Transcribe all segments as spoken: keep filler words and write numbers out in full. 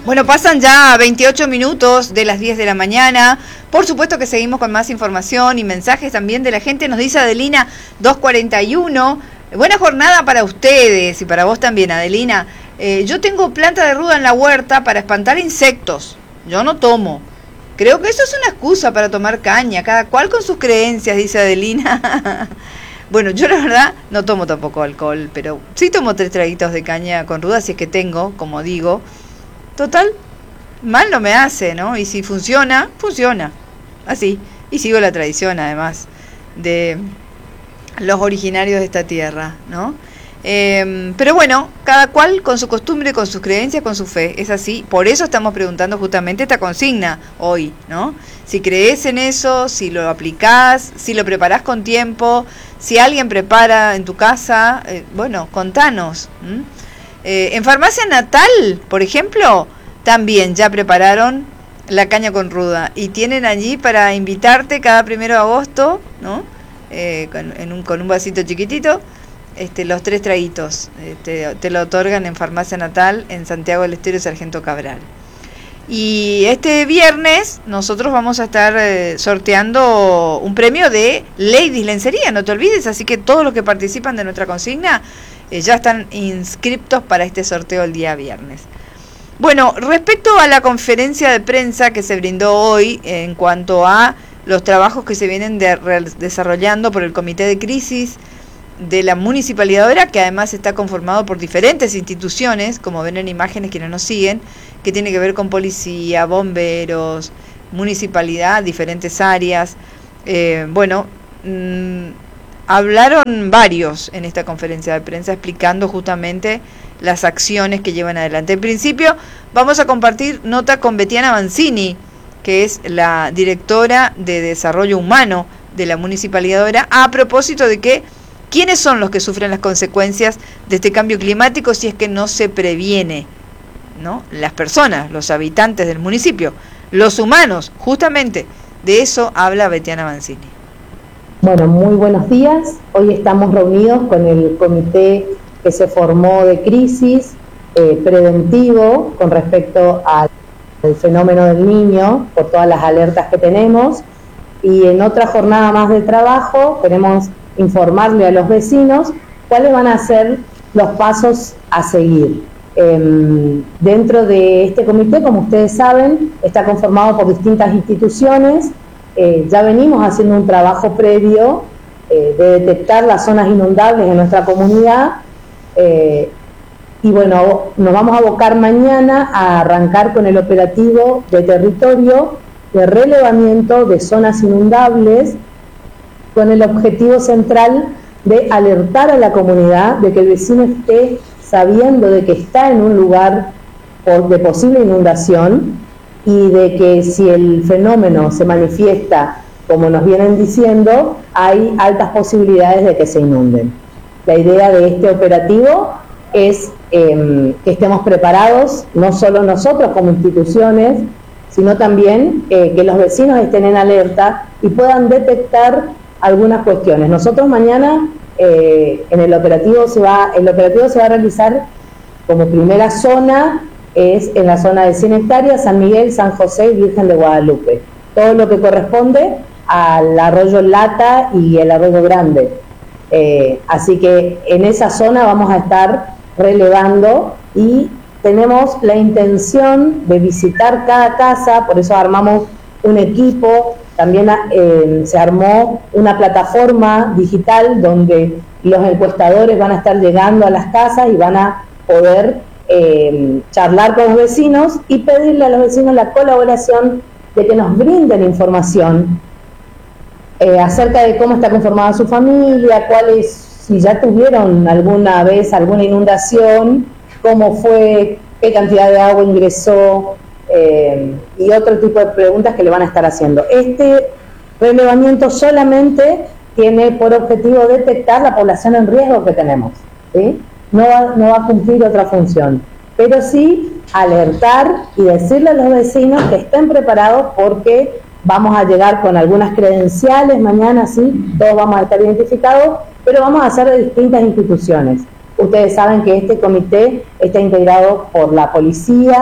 Bueno, pasan ya veintiocho minutos de las diez de la mañana. Por supuesto que seguimos con más información y mensajes también de la gente. Nos dice Adelina dos cuarenta y uno. Buena jornada para ustedes y para vos también, Adelina. Eh, yo tengo planta de ruda en la huerta para espantar insectos. Yo no tomo. Creo que eso es una excusa para tomar caña. Cada cual con sus creencias, dice Adelina. Bueno, yo la verdad no tomo tampoco alcohol, pero sí tomo tres traguitos de caña con ruda, si es que tengo, como digo. Total, mal no me hace, ¿no? Y si funciona, funciona. Así. Y sigo la tradición, además, de los originarios de esta tierra, ¿no? Eh, pero bueno, cada cual con su costumbre, con sus creencias, con su fe. Es así. Por eso estamos preguntando justamente esta consigna hoy, ¿no? Si crees en eso, si lo aplicás, si lo preparás con tiempo, si alguien prepara en tu casa, eh, bueno, contanos. ¿m? Eh, en Farmacia Natal, por ejemplo, también ya prepararon la caña con ruda y tienen allí para invitarte cada primero de agosto, ¿no? Eh, con, en un, con un vasito chiquitito, este, los tres traguitos. Este, te lo otorgan en Farmacia Natal en Santiago del Estero y Sargento Cabral. Y este viernes nosotros vamos a estar eh, sorteando un premio de Ladies Lencería, no te olvides, así que todos los que participan de nuestra consigna eh, ya están inscriptos para este sorteo el día viernes. Bueno, respecto a la conferencia de prensa que se brindó hoy en cuanto a los trabajos que se vienen de, desarrollando por el Comité de Crisis de la Municipalidad de Oberá, que además está conformado por diferentes instituciones, como ven en imágenes quienes nos siguen, que tiene que ver con policía, bomberos, municipalidad, diferentes áreas. Eh, bueno, mmm, hablaron varios en esta conferencia de prensa explicando justamente las acciones que llevan adelante. En principio vamos a compartir nota con Betiana Mancini, que es la directora de Desarrollo Humano de la Municipalidad de Oberá, a propósito de que quiénes son los que sufren las consecuencias de este cambio climático si es que no se previene, ¿no? Las personas, los habitantes del municipio, los humanos, justamente de eso habla Betiana Mancini. Bueno, muy buenos días. Hoy estamos reunidos con el comité que se formó de crisis eh, preventivo con respecto al fenómeno del Niño, por todas las alertas que tenemos, y en otra jornada más de trabajo queremos informarle a los vecinos cuáles van a ser los pasos a seguir. Eh, dentro de este comité, como ustedes saben, está conformado por distintas instituciones. Eh, ya venimos haciendo un trabajo previo eh, de detectar las zonas inundables en nuestra comunidad eh, y bueno, nos vamos a abocar mañana a arrancar con el operativo de territorio de relevamiento de zonas inundables con el objetivo central de alertar a la comunidad de que el vecino esté sabiendo de que está en un lugar de posible inundación y de que si el fenómeno se manifiesta como nos vienen diciendo, hay altas posibilidades de que se inunden. La idea de este operativo es eh, que estemos preparados, no solo nosotros como instituciones, sino también eh, que los vecinos estén en alerta y puedan detectar algunas cuestiones. Nosotros mañana eh, en el operativo se va, el operativo se va a realizar como primera zona, es en la zona de cien hectáreas, San Miguel, San José y Virgen de Guadalupe. Todo lo que corresponde al arroyo Lata y el arroyo Grande. Eh, así que en esa zona vamos a estar relevando y tenemos la intención de visitar cada casa, por eso armamos un equipo, también eh, se armó una plataforma digital donde los encuestadores van a estar llegando a las casas y van a poder eh, charlar con los vecinos y pedirle a los vecinos la colaboración de que nos brinden información eh, acerca de cómo está conformada su familia, cuáles, si ya tuvieron alguna vez alguna inundación, cómo fue, qué cantidad de agua ingresó, eh, y otro tipo de preguntas que le van a estar haciendo. Este relevamiento solamente tiene por objetivo detectar la población en riesgo que tenemos, ¿sí? No va, no va a cumplir otra función, pero sí alertar y decirle a los vecinos que estén preparados porque vamos a llegar con algunas credenciales mañana, sí, todos vamos a estar identificados, pero vamos a hacer de distintas instituciones. Ustedes saben que este comité está integrado por la policía,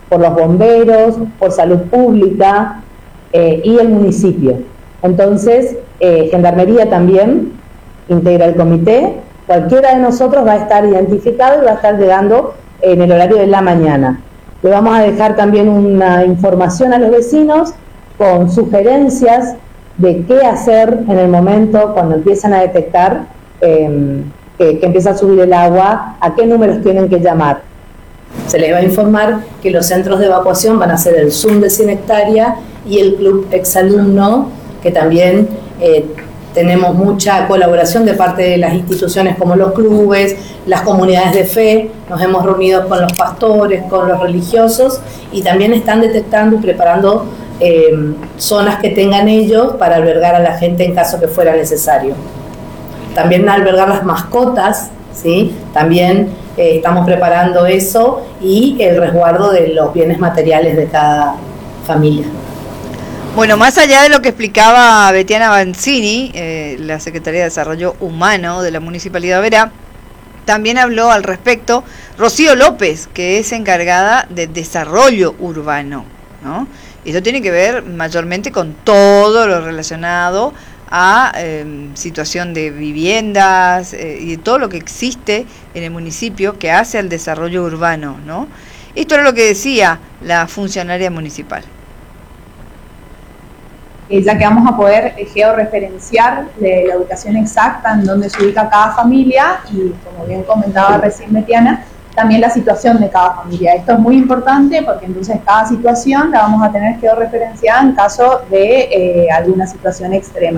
por los bomberos, por salud pública eh, y el municipio. Entonces, eh, Gendarmería también integra el comité. Cualquiera de nosotros va a estar identificado y va a estar llegando en el horario de la mañana. Le vamos a dejar también una información a los vecinos con sugerencias de qué hacer en el momento cuando empiezan a detectar eh, que, que empieza a subir el agua, a qué números tienen que llamar. Se les va a informar que los centros de evacuación van a ser el Zoom de cien hectáreas y el Club Exalumno, que también eh, tenemos mucha colaboración de parte de las instituciones como los clubes, las comunidades de fe. Nos hemos reunido con los pastores, con los religiosos, y también están detectando y preparando eh, zonas que tengan ellos para albergar a la gente en caso que fuera necesario. También albergar las mascotas, ¿sí? También eh, estamos preparando eso, y el resguardo de los bienes materiales de cada familia. Bueno, más allá de lo que explicaba Betiana Banzini, eh, la Secretaría de Desarrollo Humano de la Municipalidad de Oberá, también habló al respecto Rocío López, que es encargada de desarrollo urbano, ¿no? Y eso tiene que ver mayormente con todo lo relacionado a eh, situación de viviendas eh, y de todo lo que existe en el municipio que hace al desarrollo urbano, ¿no? Esto era lo que decía la funcionaria municipal. Ya que vamos a poder georreferenciar de la ubicación exacta en donde se ubica cada familia y, como bien comentaba recién Betiana, también la situación de cada familia. Esto es muy importante porque entonces cada situación la vamos a tener georreferenciada en caso de eh, alguna situación extrema.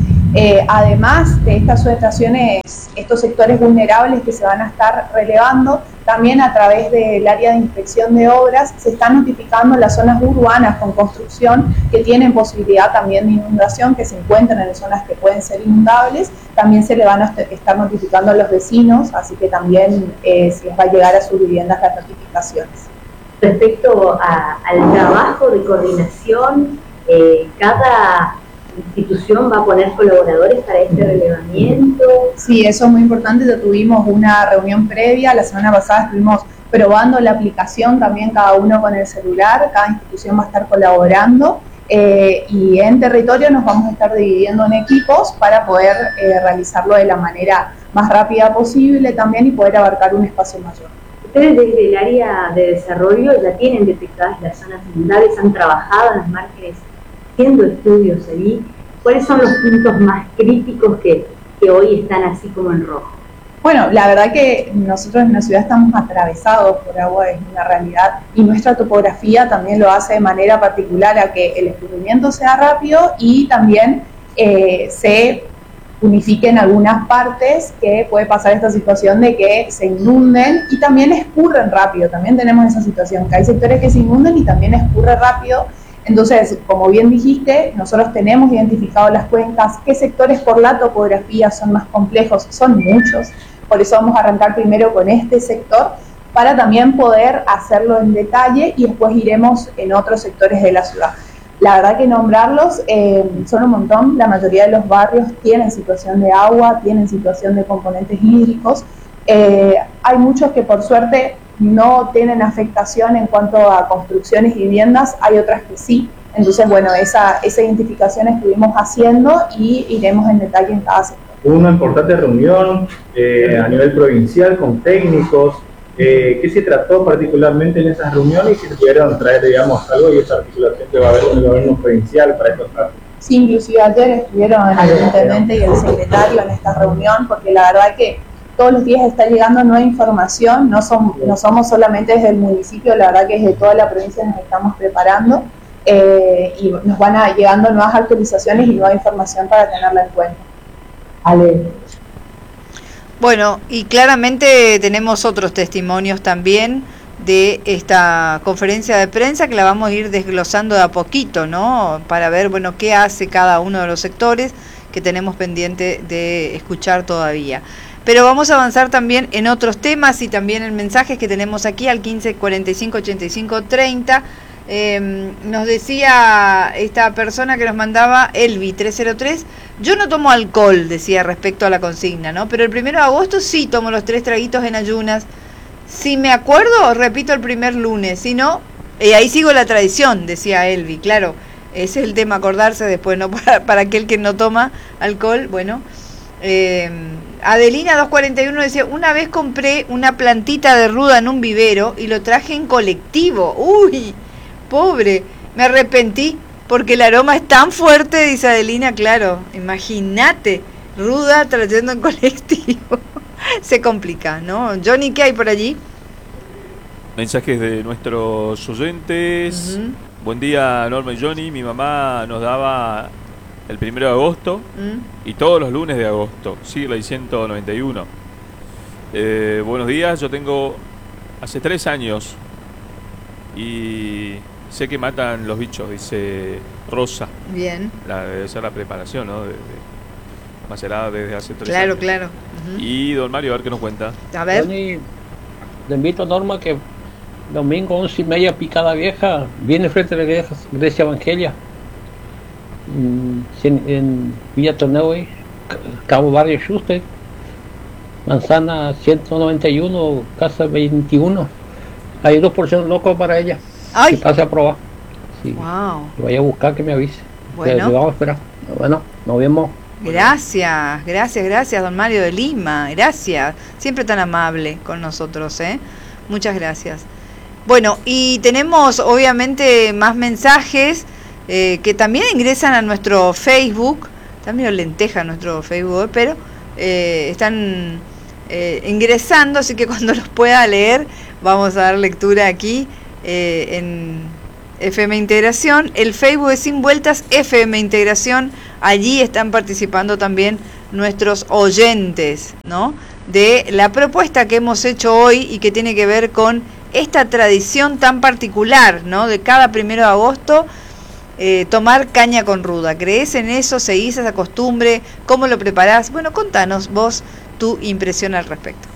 Eh, además de estas subestaciones, estos sectores vulnerables que se van a estar relevando, también a través del área de inspección de obras se están notificando las zonas urbanas con construcción que tienen posibilidad también de inundación, que se encuentran en zonas que pueden ser inundables. También se le van a estar notificando a los vecinos, así que también eh, se les va a llegar a sus viviendas las notificaciones. Respecto a, al trabajo de coordinación, eh, cada institución va a poner colaboradores para este relevamiento. Sí, eso es muy importante. Ya tuvimos una reunión previa, la semana pasada estuvimos probando la aplicación también, cada uno con el celular, cada institución va a estar colaborando eh, y en territorio nos vamos a estar dividiendo en equipos para poder eh, realizarlo de la manera más rápida posible también y poder abarcar un espacio mayor. Ustedes desde el área de desarrollo ya tienen detectadas las zonas inundables, han trabajado en las márgenes haciendo estudios allí. ¿Cuáles son los puntos más críticos que, que hoy están así como en rojo? Bueno, la verdad que nosotros en la ciudad estamos atravesados por agua, es una realidad, y nuestra topografía también lo hace de manera particular a que el escurrimiento sea rápido y también eh, se unifiquen algunas partes que puede pasar esta situación de que se inunden y también escurren rápido. También tenemos esa situación, que hay sectores que se inunden y también escurre rápido. Entonces, como bien dijiste, nosotros tenemos identificado las cuencas, qué sectores por la topografía son más complejos, son muchos, por eso vamos a arrancar primero con este sector, para también poder hacerlo en detalle y después iremos en otros sectores de la ciudad. La verdad que nombrarlos eh, son un montón, la mayoría de los barrios tienen situación de agua, tienen situación de componentes hídricos, eh, hay muchos que por suerte no tienen afectación en cuanto a construcciones y viviendas, hay otras que sí. Entonces, bueno, esa, esa identificación estuvimos haciendo y iremos en detalle en cada sector. Hubo una importante reunión eh, a nivel provincial con técnicos. Eh, ¿Qué se trató particularmente en esas reuniones y si se pudieron traer, digamos, algo y esa articulación que va a haber con el gobierno provincial para estos casos? Sí, inclusive ayer estuvieron el intendente y el secretario en esta reunión, porque la verdad que todos los días está llegando nueva información, no, son, no somos solamente desde el municipio, la verdad que desde toda la provincia nos estamos preparando eh, y nos van a, llegando nuevas actualizaciones y nueva información para tenerla en cuenta. Ale. Bueno, y claramente tenemos otros testimonios también de esta conferencia de prensa que la vamos a ir desglosando de a poquito, ¿no? Para ver, bueno, qué hace cada uno de los sectores que tenemos pendiente de escuchar todavía. Pero vamos a avanzar también en otros temas y también en mensajes que tenemos aquí al quince cuarenta y cinco ochenta y cinco treinta. Eh, nos decía esta persona que nos mandaba, Elvi tres cero tres, yo no tomo alcohol, decía respecto a la consigna, ¿no? Pero el primero de agosto sí tomo los tres traguitos en ayunas. Si me acuerdo, repito el primer lunes, si no, Y ahí sigo la tradición, decía Elvi, claro. Ese es el tema, acordarse después, ¿no? Para, para aquel que no toma alcohol, bueno. Eh, Adelina dos cuarenta y uno decía, una vez compré una plantita de ruda en un vivero y lo traje en colectivo. Uy, pobre, me arrepentí porque el aroma es tan fuerte, dice Adelina, claro, imagínate, ruda trayendo en colectivo. Se complica, ¿no? Johnny, ¿qué hay por allí? Mensajes de nuestros oyentes. Uh-huh. Buen día, Norma y Johnny. Mi mamá nos daba el primero de agosto ¿Mm? y todos los lunes de agosto, siglo ciento noventa y uno. Eh, buenos días, yo tengo hace tres años y sé que matan los bichos, dice Rosa. Bien. La, debe ser la preparación, ¿no? De, de, macerada desde hace tres claro, años. Claro, claro. Uh-huh. Y don Mario, a ver qué nos cuenta. A ver. Johnny, le invito a Norma que domingo once y media, Picada Vieja, viene frente a la iglesia, iglesia Evangelia, en, en Villa Tonehue, Cabo Barrio Schuster, manzana ciento noventa y uno, casa veintiuno. Hay dos porciones locos para ella. ¡Ay! Que pase a probar. Sí. Wow. Que vaya a buscar, que me avise. Bueno. Le vamos a esperar. Bueno, nos vemos. Gracias, gracias, gracias, don Mario de Lima. Gracias. Siempre tan amable con nosotros, ¿eh? Muchas gracias. Bueno, y tenemos obviamente más mensajes eh, que también ingresan a nuestro Facebook. También lenteja nuestro Facebook, pero eh, están eh, ingresando, así que cuando los pueda leer vamos a dar lectura aquí eh, en F M Integración. El Facebook es Sin Vueltas F M Integración. Allí están participando también nuestros oyentes, ¿no? De la propuesta que hemos hecho hoy y que tiene que ver con esta tradición tan particular, ¿no? De cada primero de agosto eh, tomar caña con ruda. ¿Crees en eso? ¿Seguís esa costumbre? ¿Cómo lo preparás? Bueno, contanos vos tu impresión al respecto.